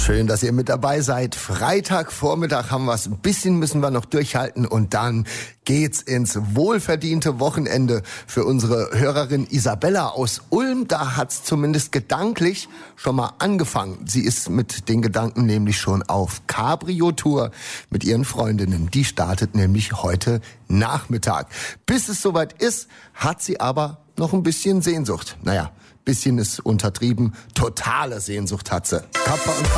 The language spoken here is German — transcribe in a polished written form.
Schön, dass ihr mit dabei seid. Freitagvormittag haben wir es. Ein bisschen müssen wir noch durchhalten und dann geht's ins wohlverdiente Wochenende für unsere Hörerin Isabella aus Ulm. Da hat's zumindest gedanklich schon mal angefangen. Sie ist mit den Gedanken nämlich schon auf Cabrio-Tour mit ihren Freundinnen. Die startet nämlich heute Nachmittag. Bis es soweit ist, hat sie aber noch ein bisschen Sehnsucht. Naja, bisschen ist untertrieben. Totale Sehnsucht hat sie. Kappa und